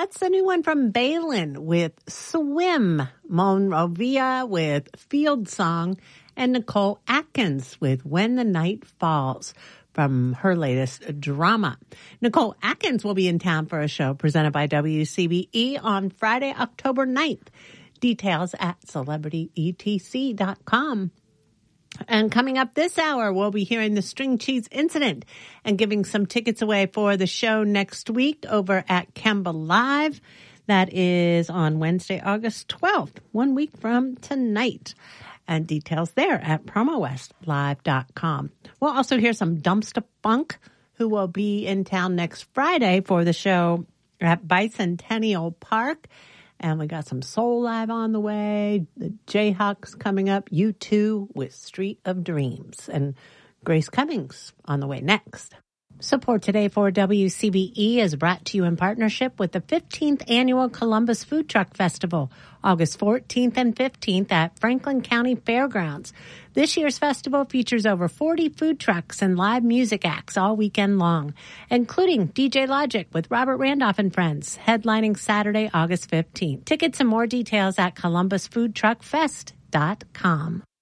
That's the new one from Balin with Swim, Monrovia with Field Song, and Nicole Atkins with When the Night Falls from her latest drama. Nicole Atkins will be in town for a show presented by WCBE on Friday, October 9th. Details at celebrityetc.com. And coming up this hour, we'll be hearing the String Cheese Incident and giving some tickets away for the show next week over at Kemba Live. That is on Wednesday, August 12th, 1 week from tonight. And details there at promowestlive.com. We'll also hear some Dumpster Funk, who will be in town next Friday for the show at Bicentennial Park. And we got some Soul Live on the way, the Jayhawks coming up, U2 with Street of Dreams, and Grace Cummings on the way next. Support today for WCBE is brought to you in partnership with the 15th Annual Columbus Food Truck Festival, August 14th and 15th at Franklin County Fairgrounds. This year's festival features over 40 food trucks and live music acts all weekend long, including DJ Logic with Robert Randolph and Friends, headlining Saturday, August 15th. Tickets and more details at columbusfoodtruckfest.com.